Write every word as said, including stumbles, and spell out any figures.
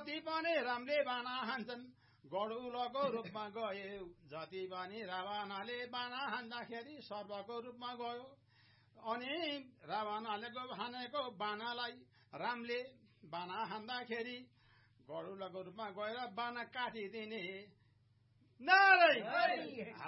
जति पनि रामले बाना हान्छन् गडुलको रूपमा गए जति पनि रावणले बाना हान्दाखेरि सर्पको रूपमा गयो अनि रावणले हानेको बानालाई रामले बाना हान्दाखेरि गडुलको रूपमा गएर बाना काटिदिने नारायण